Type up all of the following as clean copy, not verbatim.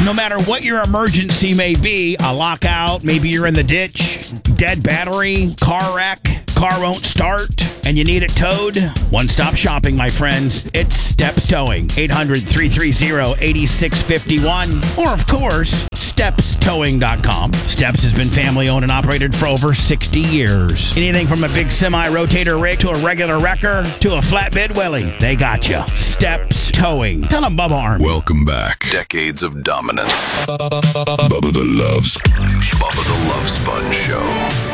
No matter what your emergency may be, a lockout, maybe you're in the ditch, dead battery, car wreck, car won't start, and you need it towed, one-stop shopping, my friends. It's Steps Towing. 800-330-8651. Or, of course, StepsTowing.com. Steps has been family-owned and operated for over 60 years. Anything from a big semi-rotator rig to a regular wrecker to a flatbed Willie, they got you. Steps Towing. Tell them Bubba Army. Welcome back. Decades of dominance. Bubba the Love Sponge. Bubba the Love Sponge Show.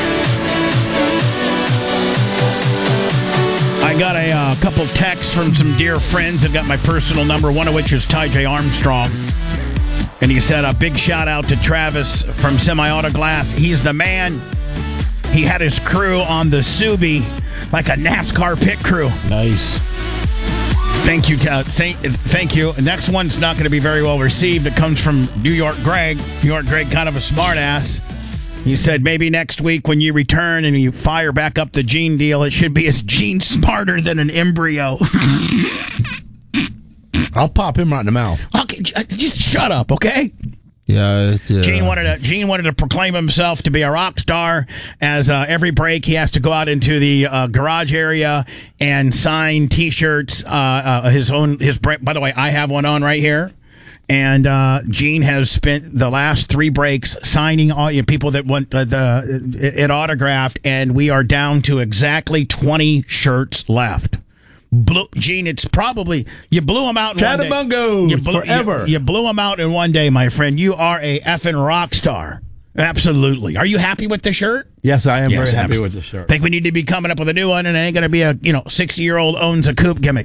I got a couple texts from some dear friends that got my personal number, one of which is Ty J. Armstrong. And he said a big shout out to Travis from Semi-Auto Glass. He's the man. He had his crew on the Subi like a NASCAR pit crew. Nice. Thank you. Thank you. The next one's not going to be very well received. It comes from New York Greg. New York Greg, kind of a smartass. He said maybe next week when you return and you fire back up the Gene deal, it should be as Gene smarter than an embryo. I'll pop him right in the mouth. Okay, just shut up, okay? Yeah. Gene wanted to proclaim himself to be a rock star. As every break, he has to go out into the garage area and sign T-shirts. By the way, I have one on right here. And Gene has spent the last 3 breaks signing all people that want it autographed, and we are down to exactly 20 shirts left. Gene, it's probably you blew them out in one day. Chattabungo forever. You blew them out in one day, my friend. You are a effing rock star. Absolutely. Are you happy with the shirt? Yes, I am very happy with the shirt. I think we need to be coming up with a new one, and it ain't going to be a 60-year-old owns a coupe gimmick.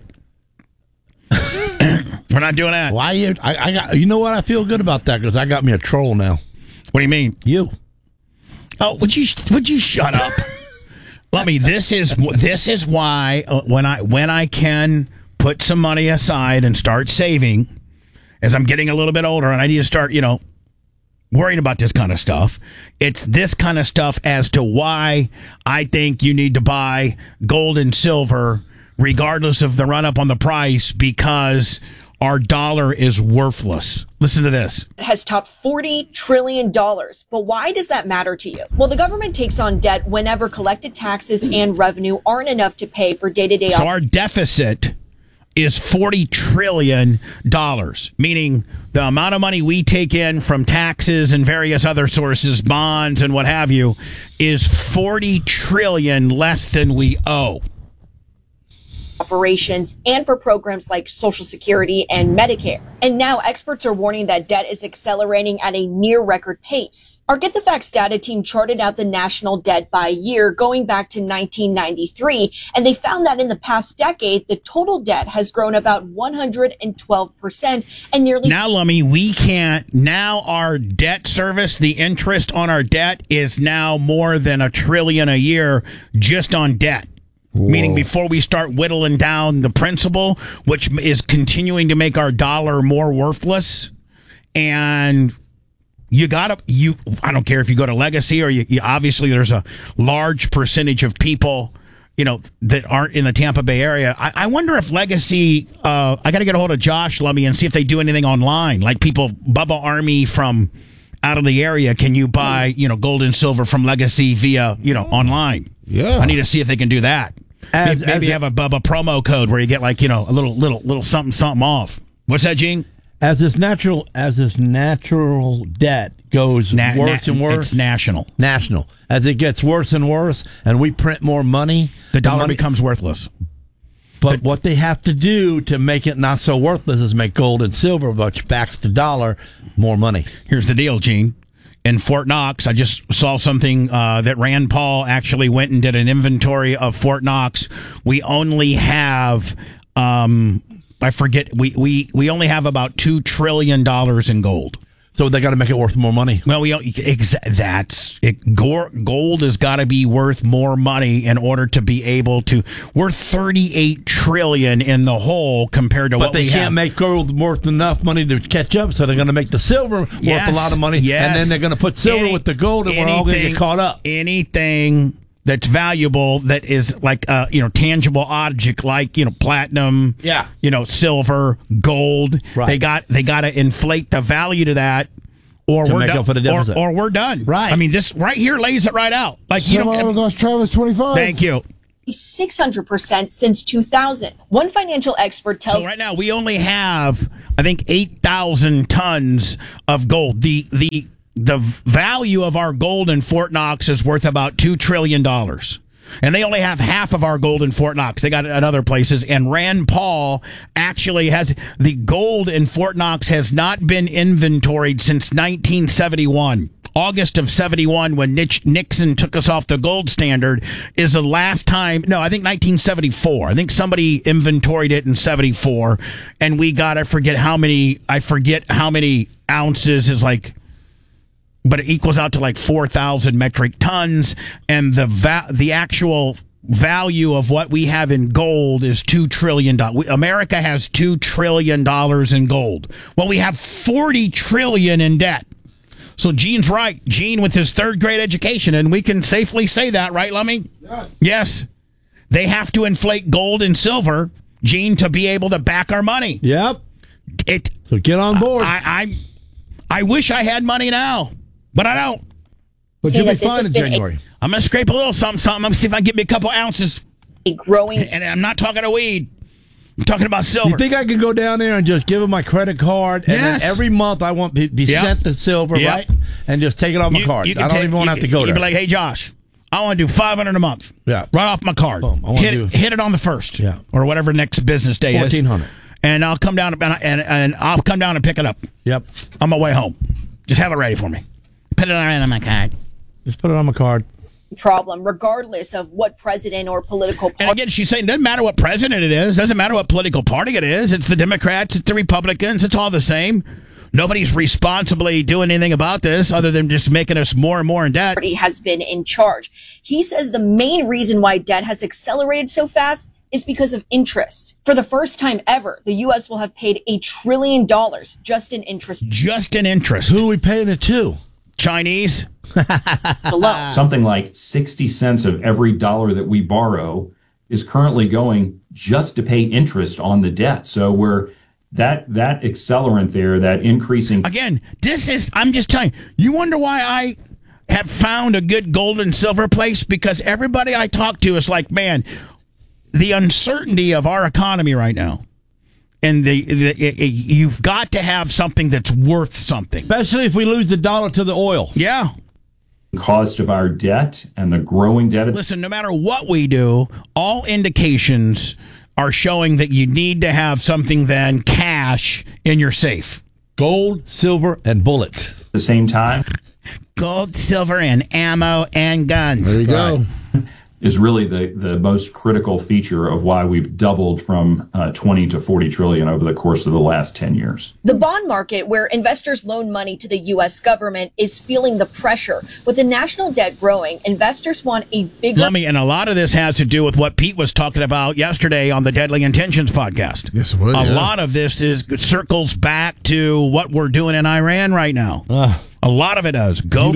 We're not doing that. Why? I got. You know what? I feel good about that because I got me a troll now. What do you mean? You. Oh, would you shut up? Let me. This is why when I can put some money aside and start saving, as I'm getting a little bit older and I need to start, worrying about this kind of stuff. It's this kind of stuff as to why I think you need to buy gold and silver, regardless of the run up on the price, because our dollar is worthless. Listen to this. It has topped $40 trillion. But why does that matter to you? Well, the government takes on debt whenever collected taxes and revenue aren't enough to pay for day-to-day. So our deficit is $40 trillion, meaning the amount of money we take in from taxes and various other sources, bonds and what have you, is $40 trillion less than we owe. Operations and for programs like Social Security and Medicare. And now experts are warning that debt is accelerating at a near record pace. Our Get the Facts data team charted out the national debt by year going back to 1993, and they found that in the past decade, the total debt has grown about 112% and nearly... Now, Lummy, now our debt service, the interest on our debt is now more than $1 trillion a year just on debt. Whoa. Meaning before we start whittling down the principal, which is continuing to make our dollar more worthless. And I don't care if you go to Legacy or you obviously there's a large percentage of people, that aren't in the Tampa Bay area. I wonder if Legacy, I got to get a hold of Josh Lummy and see if they do anything online. Like Bubba Army from out of the area, can you buy, gold and silver from Legacy via, online? Yeah. I need to see if they can do that. Maybe have a Bubba promo code where you get a little something off. What's that, Gene? As this natural debt goes worse and worse. It's national. As it gets worse and worse, and we print more money, the dollar becomes worthless. But what they have to do to make it not so worthless is make gold and silver, which backs the dollar, more money. Here's the deal, Gene. In Fort Knox, I just saw something that Rand Paul actually went and did an inventory of Fort Knox. We only have, I forget, we only have about $2 trillion in gold. So they got to make it worth more money. Well, gold has got to be worth more money in order to be able to. We're $38 trillion in the hole compared to what we have. But they can't make gold worth enough money to catch up, so they're going to make the silver worth a lot of money, and then they're going to put silver with the gold, and we're all going to get caught up. Anything that's valuable, that is like tangible object, like platinum, silver, gold. Right. They got to inflate the value to that, or To we're make done. up for the deficit. Or we're done. Right. I mean, this right here lays it right out. Like Goes Travis 25. Thank you. 600% since 2000. One financial expert tells So right now we only have, I think, 8,000 tons of gold. The value of our gold in Fort Knox is worth about $2 trillion. And they only have half of our gold in Fort Knox. They got it at other places. And Rand Paul actually has the gold in Fort Knox has not been inventoried since 1971. August of 71, when Nixon took us off the gold standard, is the last time. No, I think 1974. I think somebody inventoried it in 74, and we got, I forget how many ounces is like, but it equals out to like 4,000 metric tons, and the actual value of what we have in gold is $2 trillion. America has $2 trillion in gold. Well, we have $40 trillion in debt. So Gene's right. Gene with his third grade education, and we can safely say that, right, Lummy? Yes. Yes. They have to inflate gold and silver, Gene, to be able to back our money. Yep. So get on board. I wish I had money now, but I don't. But you'll be fine in January. I'm going to scrape a little something. I'm going to see if I can get me a couple ounces. a growing. And I'm not talking of weed. I'm talking about silver. You think I can go down there and just give them my credit card, and Yes. then every month I want to be sent the silver, right? And just take it off my card. I don't even want to have to go You'd there. be like, hey, Josh, I want to do $500 a month. Yeah. Right off my card. Boom. I wanna Hit it on the first. Yeah. Or whatever next business day is. $1,400. And I'll come down and I'll come down and pick it up Yep. on my way home. Just have it ready for me. Put it on my card. Just put it on my card. Problem, regardless of what president or political And party. again, she's saying it doesn't matter what president it is. Doesn't matter what political party it is. It's the Democrats. It's the Republicans. It's all the same. Nobody's responsibly doing anything about this other than just making us more and more in debt. Has been in charge. He says the main reason why debt has accelerated so fast is because of interest. For the first time ever, the U.S. will have paid $1 trillion just in interest Just in interest. Who are we paying it to? Chinese. alone. Something like 60 cents of every dollar that we borrow is currently going just to pay interest on the debt. So we're that accelerant there, that increasing. Again, I'm just telling you, you wonder why I have found a good gold and silver place? Because everybody I talk to is like, man, the uncertainty of our economy right now, and you've got to have something that's worth something. Especially if we lose the dollar to the oil. Yeah. Cost of our debt and the growing debt. Listen, no matter what we do, all indications are showing that you need to have something than cash in your safe. Gold, silver, and bullets. At the same time, Gold, silver, and ammo and guns. There you go. is really the most critical feature of why we've doubled from 20 to 40 trillion over the course of the last 10 years. The bond market, where investors loan money to the U.S. government, is feeling the pressure. With the national debt growing, investors want a bigger... And a lot of this has to do with what Pete was talking about yesterday on the Deadly Intentions podcast. Yes, it would, A yeah. lot of this circles back to what we're doing in Iran right now. A lot of it does. Go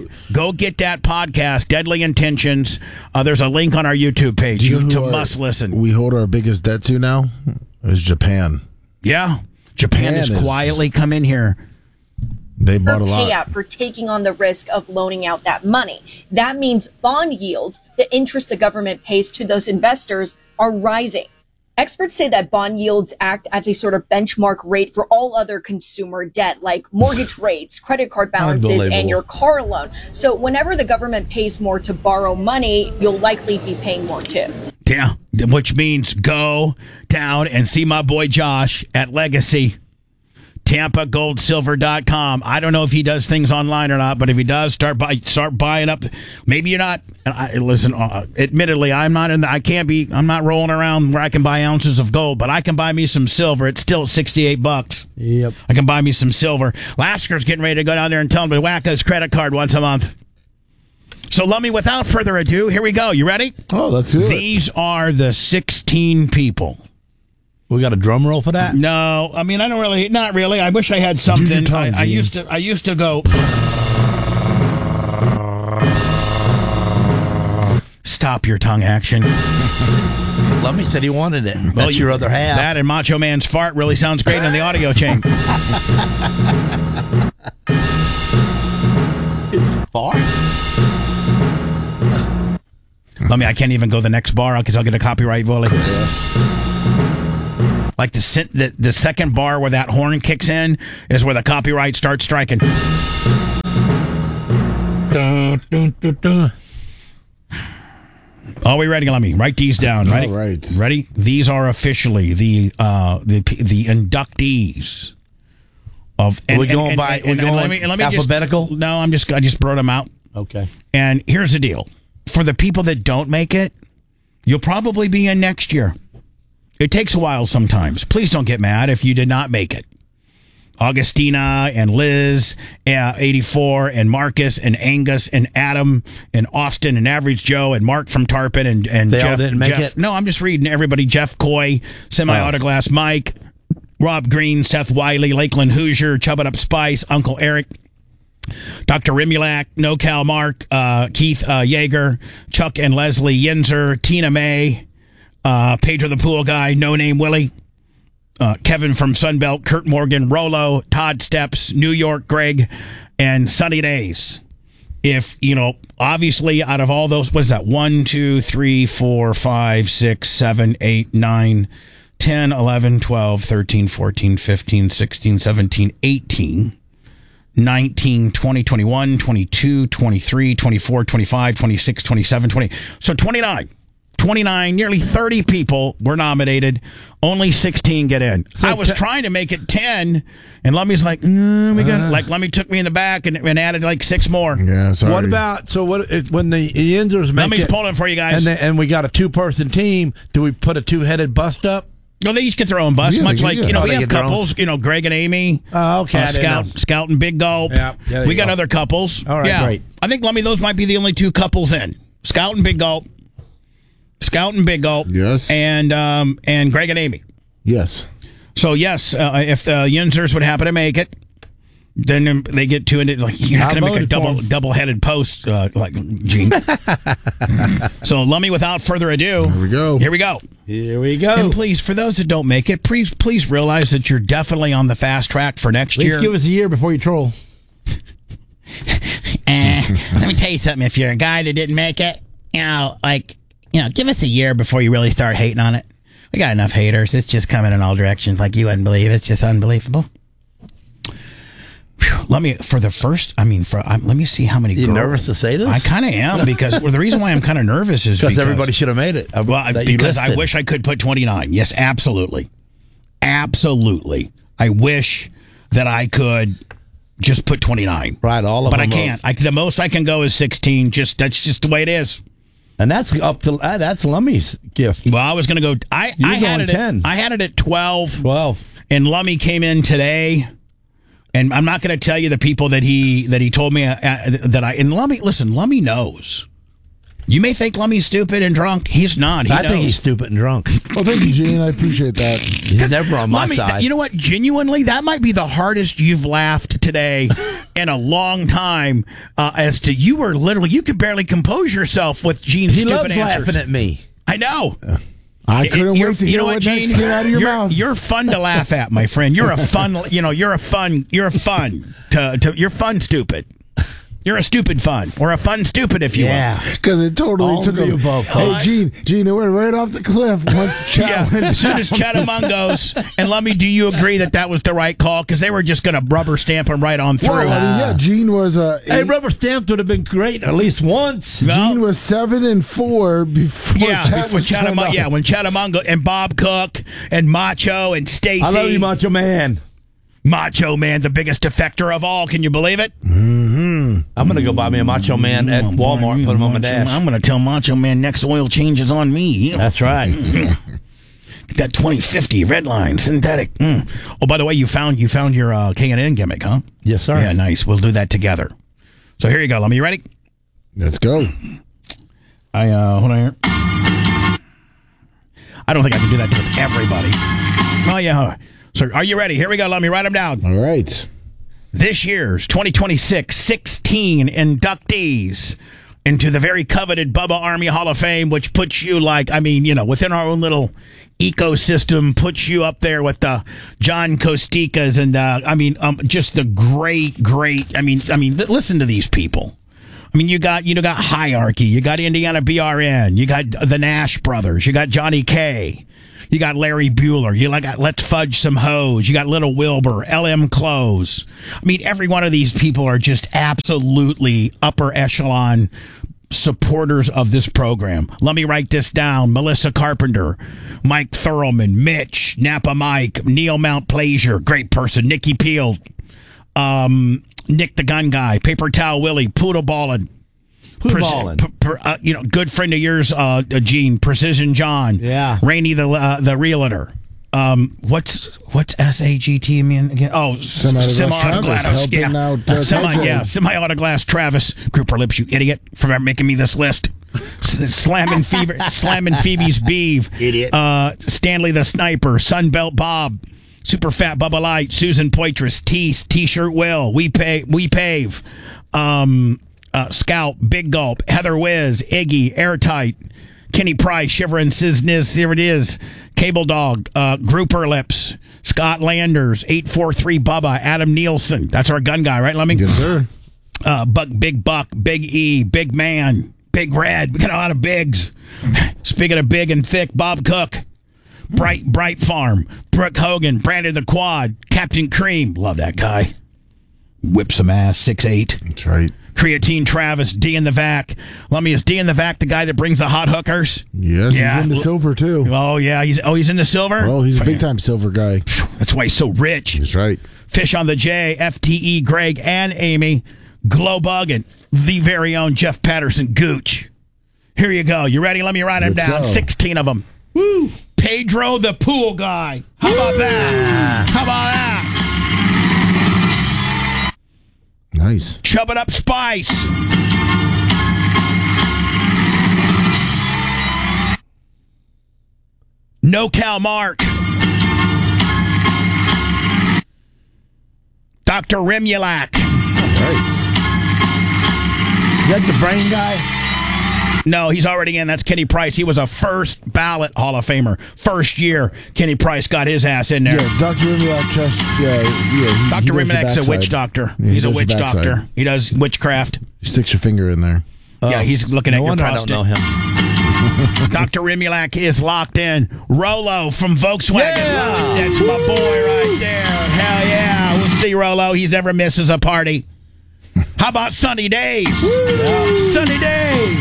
get that podcast, Deadly Intentions. There's a link on our YouTube page. You must listen. We hold our biggest debt to now is Japan. Yeah. Japan has is- quietly come in here. They bought a lot. payout for taking on the risk of loaning out that money. That means bond yields, the interest the government pays to those investors, are rising. Experts say that bond yields act as a sort of benchmark rate for all other consumer debt, like mortgage rates, credit card balances, and Unbelievable. your car loan. So whenever the government pays more to borrow money, you'll likely be paying more too. Yeah. Which means go down and see my boy Josh at Legacy. TampaGoldSilver.com. I don't know if he does things online or not, but if he does, start buying up. Maybe you're not. Listen, admittedly, I'm not I'm not rolling around where I can buy ounces of gold, but I can buy me some silver. It's still $68. Yep. I can buy me some silver. Lasker's getting ready to go down there and tell him to whack his credit card once a month. So, Lummy, without further ado, here we go. You ready? Oh, let's do it. These are the 16 people. We got a drum roll for that? No, I mean, not really. I wish I had Use your something. tongue, I Gene. used to go stop your tongue action. Lummy said he wanted it. That's your other half. That and Macho Man's fart really sounds great on the audio chain. It's far. I can't even go the next bar because I'll get a copyright, Willie. Yes. Like the second bar where that horn kicks in is where the copyright starts striking. Dun, dun, dun, dun. Are we ready? Let me write these down. Ready? All right. Ready? These are officially the inductees of. Are we going alphabetical? No, I just brought them out. Okay. And here's the deal: for the people that don't make it, you'll probably be in next year. It takes a while sometimes. Please don't get mad if you did not make it. Augustina and Liz, 84, and Marcus and Angus and Adam and Austin and Average Joe and Mark from Tarpon and They Jeff. all didn't make it? No, I'm just reading everybody. Jeff Coy, Semi-Autoglass Mike, Rob Green, Seth Wiley, Lakeland Hoosier, Chubbing Up Spice, Uncle Eric, Dr. Rimulak, NoCal Mark, Keith Yeager, Chuck and Leslie Yinzer, Tina May, Pedro the Pool Guy, No Name Willie, Kevin from Sunbelt, Kurt Morgan, Rolo, Todd Steps, New York Greg, and Sunny Days. If, obviously out of all those, what is that? 1, 2, 3, 4, 5, 6, 7, 8, 9, 10, 11, 12, 13, 14, 15, 16, 17, 18, 19, 20, 21, 22, 23, 24, 25, 26, 27, 20. So 29. 29, nearly 30 people were nominated. Only 16 get in. So I was trying to make it 10, and Lummy's like, Lummy took me in the back and added like 6 more. Yeah, sorry. What about when the Yinzers make Lummy's it, pulling for you guys. and we got a 2-person team? Do we put a 2-headed bust up? No, they each get their own bus, Yeah, much they like, get- we they have get their own. couples, Greg and Amy. Oh, okay. I didn't know. Scout and Big Gulp. Yeah, there we you got go. other couples. All right, great. I think, Lummy, those might be the only 2 couples in. Scout and Big Gulp. Scout and Big Gulp. Yes. And Greg and Amy. Yes. So, yes, if the Yinzers would happen to make it, then they get 2 in it. Like, you're not going to make a double-headed post, like Gene. So, Lummy, without further ado, Here we go. Here we go. Here we go. And please, for those that don't make it, please realize that you're definitely on the fast track for next Please year. give us a year before you troll. Let me tell you something. If you're a guy that didn't make it, give us a year before you really start hating on it. We got enough haters. It's just coming in all directions like you wouldn't believe. It's just unbelievable. Let me see how many You girls. nervous to say this? I kind of am because the reason why I'm kind of nervous is Because everybody should have made it. Because I wish I could put 29. Yes, absolutely. Absolutely. I wish that I could just put 29. Right, all of but them. I can't. The most I can go is 16. That's just the way it is. And that's up to that's Lummy's gift. Well, I was going to go. I had it 10. I had it at 12. 12. And Lummy came in today. And I'm not going to tell you the people that he told me and Lummy, listen, Lummy knows. You may think Lummy's stupid and drunk. He's not. I think he's stupid and drunk. Well, thank you, Gene. I appreciate that. He's never on my Lummy, side. You know what? Genuinely, that might be the hardest you've laughed today in a long time. As to you could barely compose yourself with Gene's he stupid loves answers. laughing at me. I know. I couldn't You're- wait to you hear know what Gene? next came out of your mouth. You're fun to laugh at, my friend. You're fun stupid. You're a stupid fun, or a fun stupid, if you will. Because it totally All took of the him. above, Hey, folks. Gene, it went right off the cliff once Chat went As soon as Chatamung goes, and Lummy, do you agree that was the right call? Because they were just going to rubber stamp him right on through. Well, I mean, Gene was Hey, rubber stamped would have been great at least once. Gene was 7-4 before Chat was turned off. when Chatamung and Bob Cook and Macho and Stacy. I love you, Macho Man. Macho Man, the biggest defector of all. Can you believe it? I'm going to go buy me a Macho Man at Walmart and put him on my dash. I'm going to tell Macho Man next oil change is on me. That's right. That 2050 Redline synthetic. Oh, by the way, you found your K&N gimmick, huh? Yes, sir. Yeah, nice. We'll do that together. So here you go. You ready? Let's go. Hold on here. I don't think I can do that with everybody. Oh, yeah. So are you ready? Here we go. Let me write them down. All right. This year's 2026 16 inductees into the very coveted Bubba Army Hall of Fame, which puts you within our own little ecosystem, puts you up there with the John Costicas and just the great. Listen to these people. I mean, you got Hierarchy, you got Indiana BRN, you got the Nash Brothers, you got Johnny K, you got Larry Bueller, you got Let's Fudge Some Hoes, you got Little Wilbur, LM Close. I mean, every one of these people are just absolutely upper echelon supporters of this program. Let me write this down. Melissa Carpenter, Mike Thurlman, Mitch, Napa Mike, Neil Mount Plaisir, great person, Nikki Peel, Nick the Gun Guy, Paper Towel Willie, Poodle Ballin. Good friend of yours, Gene, Precision John. Yeah. Rainey the Realtor. What's SAGT mean again? Oh, Semi-Autoglass. Yeah. Semi-Autoglass Travis. Grouper Lips, you idiot, for making me this list. Slamming Phoebe's Beeve. Idiot. Stanley the Sniper. Sunbelt Bob. Super Fat Bubba Light, Susan Poitras, T-Shirt Will, We Pave, Scout, Big Gulp, Heather Wiz, Iggy, Airtight, Kenny Price, Shiver and Sizniz, here it is, Cable Dog, Grouper Lips, Scott Landers, 843 Bubba, Adam Nielsen, that's our gun guy, right, Lemmy? Yes, sir. Big Buck, Big E, Big Man, Big Red, we got a lot of bigs. Speaking of big and thick, Bob Cook. Bright Farm, Brooke Hogan, Brandon the Quad, Captain Cream, love that guy. Whip some ass, 6'8". That's right. Creatine Travis, D in the Vac. Lummy, is D in the Vac the guy that brings the hot hookers? Yes, yeah. He's in the silver too. Oh yeah, he's in the silver? Oh, he's a big time silver guy. That's why he's so rich. That's right. Fish on the J, FTE, Greg and Amy, Glowbug, and the very own Jeff Patterson Gooch. Here you go. You ready? Let me write them down. Go. 16 of them. Woo! Pedro the Pool Guy. How about that? How about that? Nice. Chub It Up Spice. No Cal Mark. Dr. Remulac. Nice. Is that the brain guy? No, he's already in. That's Kenny Price. He was a first ballot Hall of Famer. First year, Kenny Price got his ass in there. Yeah, Dr. Remulac. Dr. Remulac's a witch doctor. Yeah, he's a witch doctor. He does witchcraft. He sticks your finger in there. Yeah, he's looking at your prostate. I don't know him. Dr. Remulac is locked in. Rolo from Volkswagen. Yeah! That's my boy right there. Hell yeah. We'll see Rolo. He never misses a party. How about Sunny Days? Sunny Days.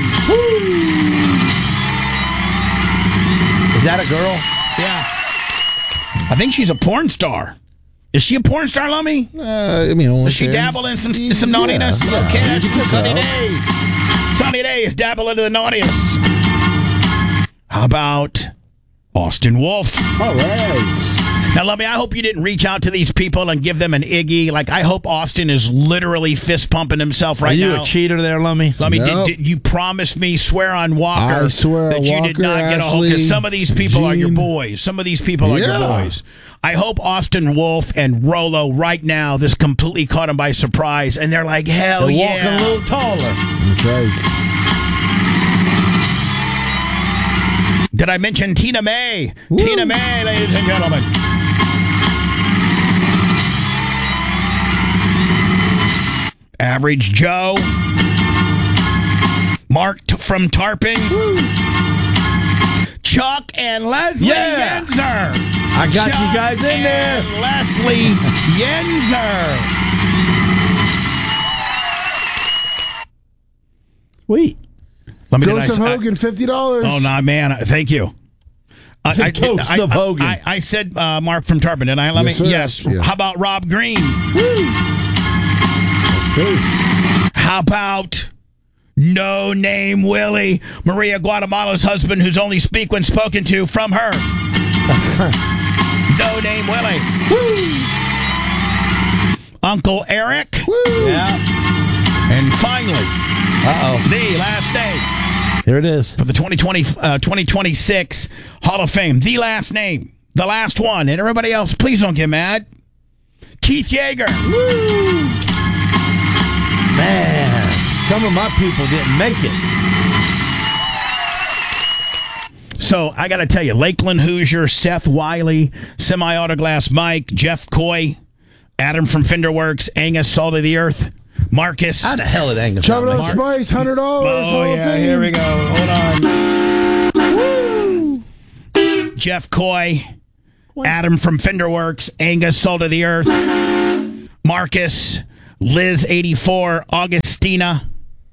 Is that a girl? Yeah. I think she's a porn star. Is she a porn star, Lummy? Does she dabble in some naughtiness? Yeah. Okay, that's Sunny Days. Sunny Days, dabble into the naughtiness. How about Austin Wolf? All right. Now, Lummy, I hope you didn't reach out to these people and give them an Iggy. Like, I hope Austin is literally fist pumping himself right now. Are you a cheater there, Lummy? Lummy, Nope. did you promise me, swear on Walker, I swear that on you did Walker, not get a hold? Because Ashley, some of these people are your Gene. boys. Some of these people are your boys. I hope Austin Wolf and Rolo right now, this completely caught them by surprise, and they're like, hell They're yeah. walking a little taller. That's right. Did I mention Tina May? Woo. Tina May, ladies and gentlemen. Average Joe. Mark from Tarpon. Woo. Chuck and Leslie Yenzer. I got Chuck you guys in there. Leslie Yenzer. Sweet. Let me Ghost of Hogan, $50. Oh, no, man. Thank you. Ghost of Hogan. I said Mark from Tarpon, didn't I? Yes, sir. Yes. Yeah. How about Rob Green? Cool. How about No Name Willie, Maria Guatemala's husband, who's only speak when spoken to from her? No Name Willie. Woo. Uncle Eric. Woo. Yeah. And finally, the last name Here it is. for the 2026 Hall of Fame. The last name. The last one. And everybody else, please don't get mad. Keith Yeager. Man. Some of my people didn't make it. So I got to tell you, Lakeland Hoosier, Seth Wiley, Semi-Autoglass Mike, Jeff Coy, Adam from Finderworks, Angus, Salt of the Earth, Marcus. How the hell did Angus? Chop it up, Spice, $100. Oh, yeah, here we go. Hold on. Woo! Jeff Coy, Adam from Finderworks, Angus, Salt of the Earth, Marcus, Liz 84, Augustina,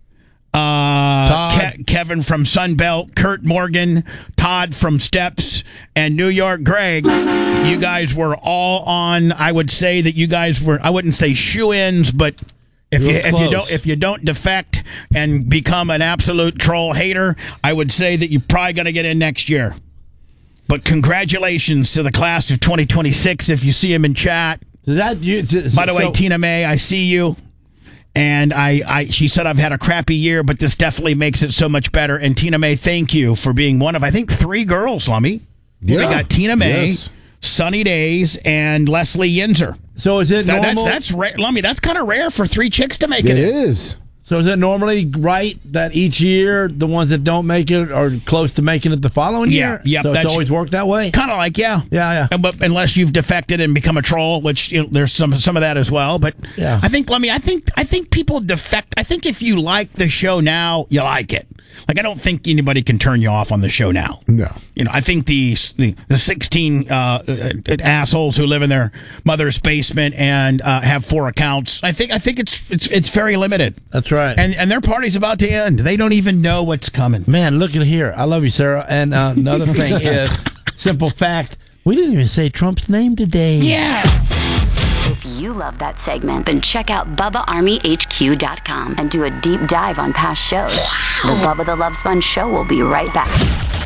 Kevin from Sunbelt, Kurt Morgan, Todd from Steps, and New York Greg. You guys were all on. I would say that you guys were. I wouldn't say shoe-ins, but if you don't defect and become an absolute troll hater, I would say that you're probably going to get in next year. But congratulations to the class of 2026. If you see him in chat. By the way, Tina May, I see you. And she said, I've had a crappy year, but this definitely makes it so much better. And Tina May, thank you for being one of, I think, 3 girls, Lummy. Yeah. We got Tina May, Sunny Days, and Leslie Yinzer. So is it normal? That's rare, Lummy. That's kind of rare for 3 chicks to make it. It is. So is it normally right that each year the ones that don't make it are close to making it the following year? Yeah. So it's always worked that way? Kind of like, yeah. But unless you've defected and become a troll, which there's some of that as well. But yeah. I think people defect. I think if you like the show now, you like it. Like, I don't think anybody can turn you off on the show now. No. I think the 16 assholes who live in their mother's basement and have 4 accounts. I think it's very limited. That's right. And their party's about to end. They don't even know what's coming. Man, look at here. I love you, Sarah. And another thing is, simple fact, we didn't even say Trump's name today. Yeah. If you love that segment, then check out BubbaArmyHQ.com and do a deep dive on past shows. The Bubba the Love Sponge Show will be right back.